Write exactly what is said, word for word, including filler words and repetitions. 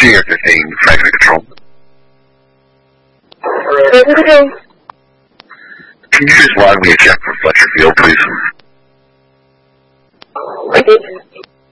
Sierra fifteen, Factory Control. Control. Can you just log me a check for Fletcher Field, please? Okay.